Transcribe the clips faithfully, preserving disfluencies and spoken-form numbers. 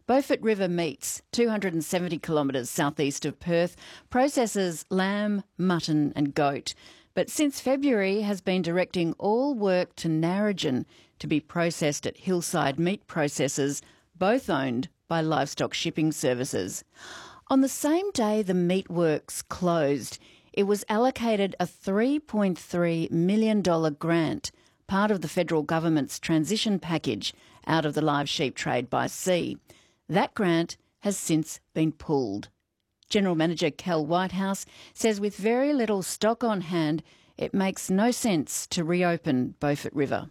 Beaufort River Meats, two hundred seventy kilometres southeast of Perth, processes lamb, mutton and goat, but since February has been directing all work to Narrogin to be processed at Hillside Meat Processors, both owned by Livestock Shipping Services. On the same day the meatworks closed, it was allocated a three point three million dollars grant, part of the federal government's transition package out of the live sheep trade by sea. That grant has since been pulled. General Manager Cal Whitehouse says with very little stock on hand, it makes no sense to reopen Beaufort River.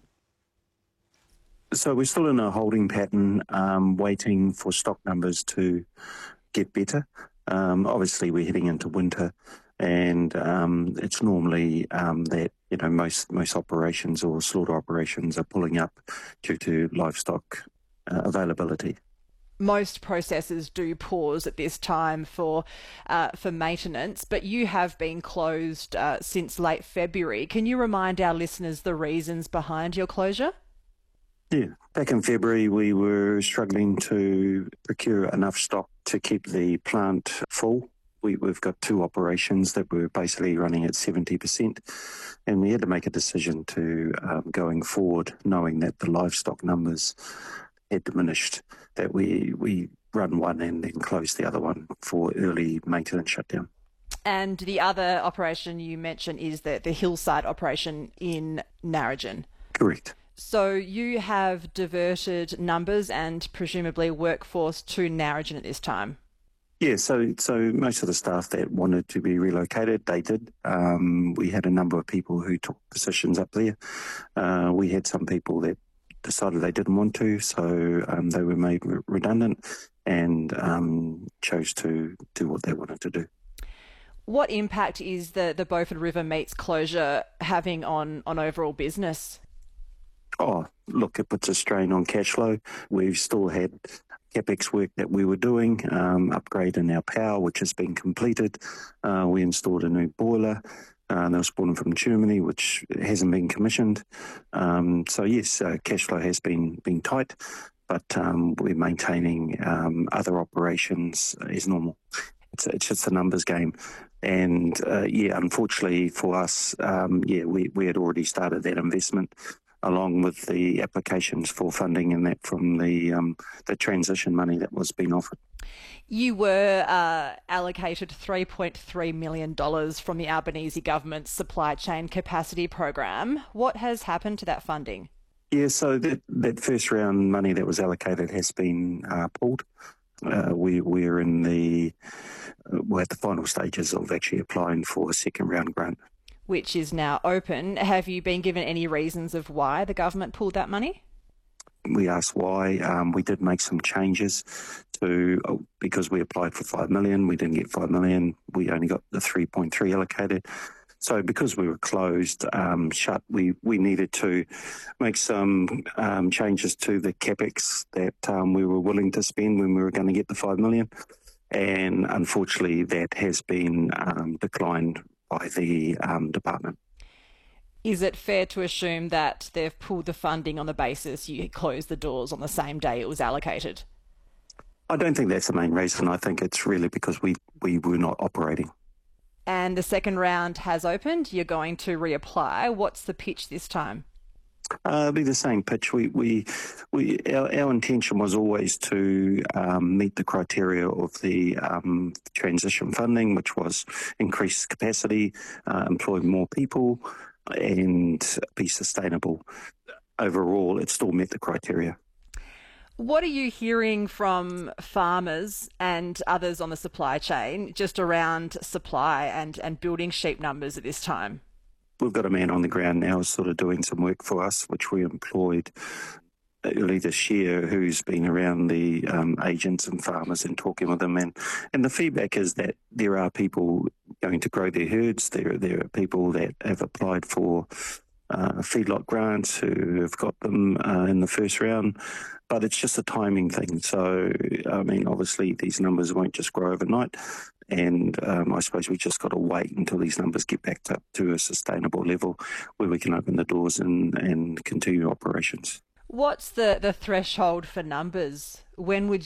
So we're still in a holding pattern, um, waiting for stock numbers to get better. Um, obviously, we're heading into winter, and um, it's normally um, that you know most most operations or slaughter operations are pulling up due to livestock uh, availability. Most processors do pause at this time for uh, for maintenance, but you have been closed uh, since late February. Can you remind our listeners the reasons behind your closure? Yeah, back in February we were struggling to procure enough stock to keep the plant full. We, we've got two operations that were basically running at seventy percent, and we had to make a decision to um, going forward, knowing that the livestock numbers had diminished, that we, we run one and then close the other one for early maintenance shutdown. And the other operation you mentioned is the, the Hillside operation in Narrogin. Correct. So you have diverted numbers and presumably workforce to Narrogin at this time? Yeah, so so most of the staff that wanted to be relocated, they did. Um, we had a number of people who took positions up there. Uh, we had some people that decided they didn't want to, so um, they were made re- redundant and um, chose to do what they wanted to do. What impact is the, the Beaufort River Meats closure having on, on overall business? Oh, look, it puts a strain on cash flow. We've still had CapEx work that we were doing, um, upgrade in our power, which has been completed. Uh, we installed a new boiler. Uh, that was brought in from Germany, which hasn't been commissioned. Um, so, yes, uh, cash flow has been, been tight, but um, we're maintaining um, other operations as normal. It's, it's just a numbers game. And, uh, yeah, unfortunately for us, um, yeah, we, we had already started that investment, along with the applications for funding and that from the um, the transition money that was being offered. You were uh, allocated three point three million dollars from the Albanese government's supply chain capacity program. What has happened to that funding? Yeah, so that, that first round money that was allocated has been uh, pulled. Uh, we, we're in the, uh, we're at the final stages of actually applying for a second round grant, which is now open. Have you been given any reasons of why the government pulled that money? We asked why. Um, we did make some changes to, because we applied for five million dollars, we didn't get five million dollars, we only got the three point three allocated. So because we were closed, um, shut, we, we needed to make some um, changes to the CapEx that um, we were willing to spend when we were going to get the five million dollars. And unfortunately that has been um, declined by the um, department. Is it fair to assume that they've pulled the funding on the basis you closed the doors on the same day it was allocated? I don't think that's the main reason. I think it's really because we, we were not operating. And the second round has opened. You're going to reapply. What's the pitch this time? Uh, it'll be the same pitch. We, we, we, our, our intention was always to um, meet the criteria of the um, transition funding, which was increase capacity, uh, employ more people, and be sustainable. Overall, it still met the criteria. What are you hearing from farmers and others on the supply chain just around supply and, and building sheep numbers at this time? We've got a man on the ground now sort of doing some work for us, which we employed early this year, who's been around the um, agents and farmers and talking with them. And, and the feedback is that there are people going to grow their herds. There, there are people that have applied for uh, feedlot grants who have got them uh, in the first round. But it's just a timing thing. So, I mean, obviously these numbers won't just grow overnight. And um, I suppose we just got to wait until these numbers get back up to a sustainable level where we can open the doors and, and continue operations. What's the, the threshold for numbers? When would